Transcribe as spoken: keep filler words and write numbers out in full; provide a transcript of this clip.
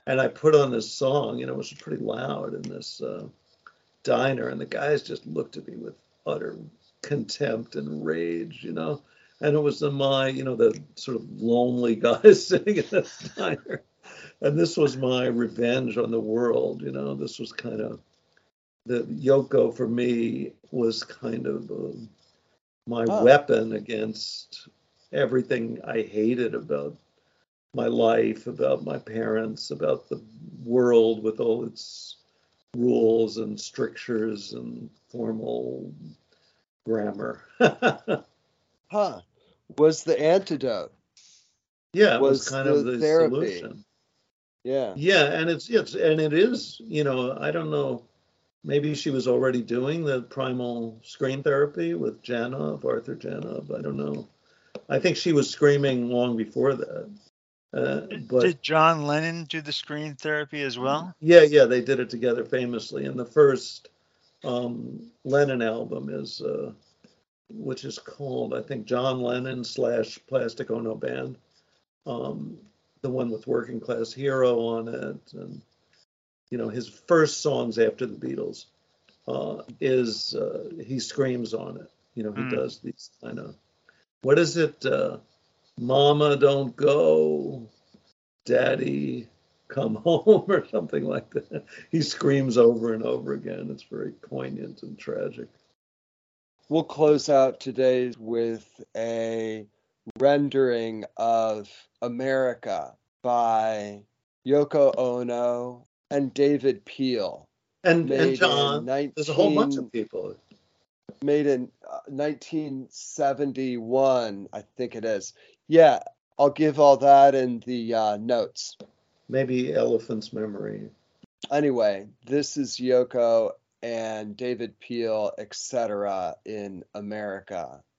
And I put on this song, you know, it was pretty loud in this uh, diner, and the guys just looked at me with utter contempt and rage, you know. And it was the my, you know, the sort of lonely guy sitting in this diner. And this was my revenge on the world, you know. This was kind of the Yoko for me was kind of uh, my Huh. weapon against everything I hated about my life, about my parents, about the world with all its rules and strictures and formal grammar. Huh. Was the antidote? Yeah, it was Was kind of the the therapy? solution. Yeah. Yeah, and it's it's and it is, you know, I don't know, maybe she was already doing the primal screen therapy with Janov, Arthur Janov. I don't know. I think she was screaming long before that. Uh, Did, but did John Lennon do the screen therapy as well? yeah, yeah, they did it together famously. And the first um, Lennon album is, uh, which is called, I think, John Lennon slash Plastic Ono Band. Um, the one with Working Class Hero on it, and you know his first songs after the Beatles uh, is uh, he screams on it. You know he Hmm. does these kind of what is it? Uh, Mama, don't go, Daddy, come home, or something like that. He screams over and over again. It's very poignant and tragic. We'll close out today with a rendering of America by Yoko Ono and David Peel, And and made in John, there's a whole bunch of nineteen people. made in uh, nineteen seventy-one, I think it is. Yeah, I'll give all that in the uh, notes. Maybe Elephant's Memory. Anyway, this is Yoko and David Peel, et cetera, in America.